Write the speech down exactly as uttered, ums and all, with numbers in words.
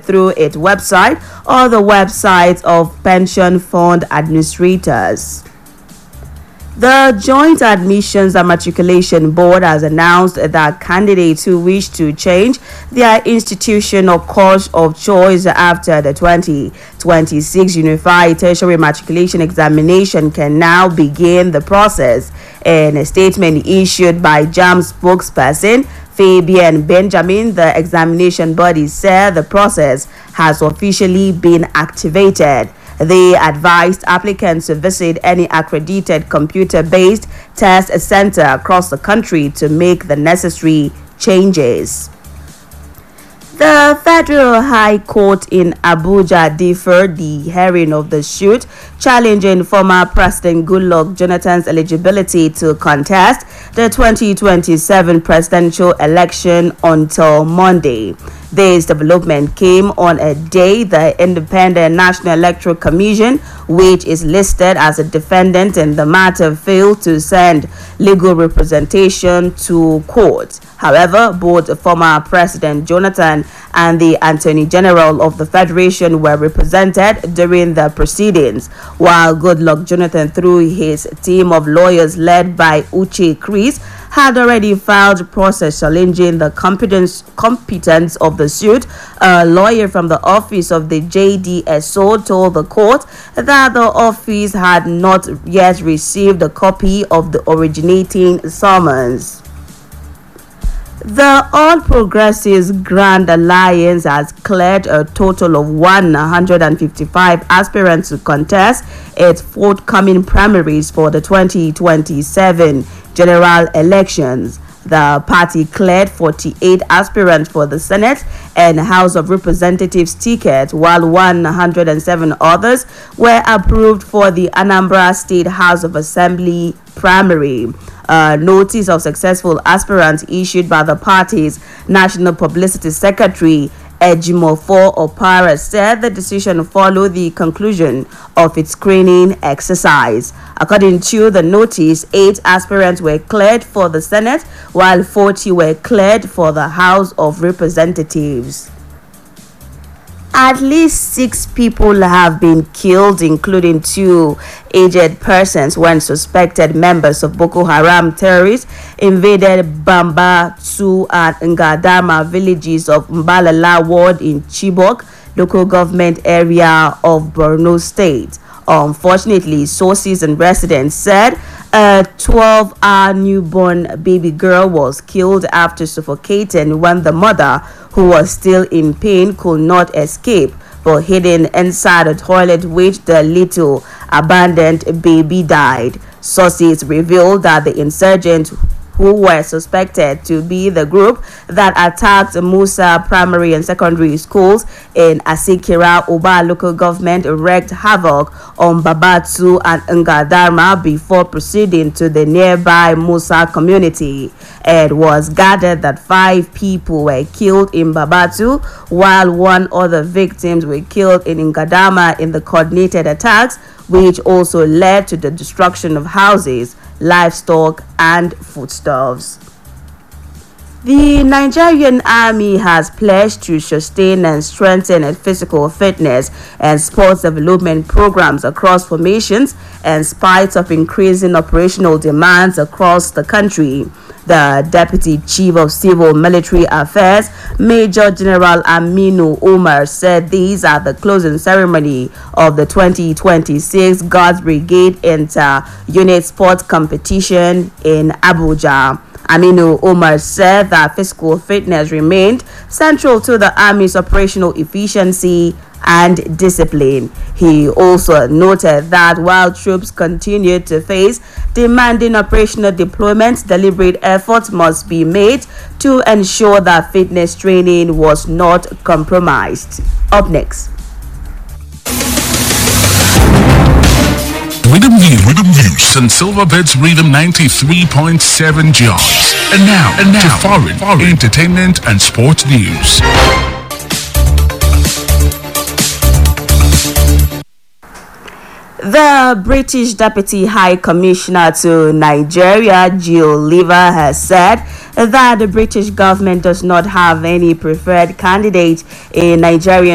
through its website or the websites of pension fund administrators. The Joint Admissions and Matriculation Board has announced that candidates who wish to change their institution or course of choice after the twenty twenty-six Unified Tertiary Matriculation Examination can now begin the process. In a statement issued by JAMB spokesperson Fabian Benjamin, the examination body said the process has officially been activated. They advised applicants to visit any accredited computer-based test center across the country to make the necessary changes. The Federal High Court in Abuja deferred the hearing of the suit challenging former President Goodluck Jonathan's eligibility to contest the twenty twenty-seven presidential election until Monday. This development came on a day the Independent National Electoral Commission, which is listed as a defendant in the matter, failed to send legal representation to court. However, both former President Jonathan and the Attorney General of the Federation were represented during the proceedings, while Goodluck Jonathan, through his team of lawyers led by Uche Chris, had already filed process challenging the competence competence of the suit. A lawyer from the office of the J D S O told the court that the office had not yet received a copy of the originating summons. The All Progressives Grand Alliance has cleared a total of one hundred fifty-five aspirants to contest its forthcoming primaries for the twenty twenty-seven general elections. The party cleared forty-eight aspirants for the Senate and House of Representatives ticket, while one hundred seven others were approved for the Anambra State House of Assembly primary. A notice of successful aspirants issued by the party's National Publicity Secretary Ejimofor Opara said the decision followed the conclusion of its screening exercise. According to the notice, eight aspirants were cleared for the Senate, while forty were cleared for the House of Representatives. At least six people have been killed, including two aged persons, when suspected members of Boko Haram terrorists invaded Bamba two and Ngadama villages of Mbalala ward in Chibok, local government area of Borno State. Unfortunately, sources and residents said a twelve-hour newborn baby girl was killed after suffocating when the mother, who was still in pain, could not escape but hidden inside a toilet, which the little abandoned baby died. Sources revealed that the insurgents, who were suspected to be the group that attacked Musa primary and secondary schools in Asikira Oba local government, wreaked havoc on Babatu and Ngadama before proceeding to the nearby Musa community. It was gathered that five people were killed in Babatu, while one other victims were killed in Ngadama in the coordinated attacks, which also led to the destruction of houses, livestock, and foodstuffs. The Nigerian Army has pledged to sustain and strengthen its physical fitness and sports development programs across formations in spite of increasing operational demands across the country. The Deputy Chief of Civil Military Affairs, Major General Aminu Umar, said these are the closing ceremony of the twenty twenty-six Guards Brigade Inter-Unit Sports Competition in Abuja. Aminu Umar said that physical fitness remained central to the Army's operational efficiency and discipline. He also noted that while troops continue to face demanding operational deployments, deliberate efforts must be made to ensure that fitness training was not compromised. Up next. Rhythm News, Rhythm News, and Silverbirds Rhythm ninety-three point seven jobs. And now, and now, to foreign, foreign entertainment and sports news. The British Deputy High Commissioner to Nigeria, Jill Lever, has said that the British government does not have any preferred candidate in Nigerian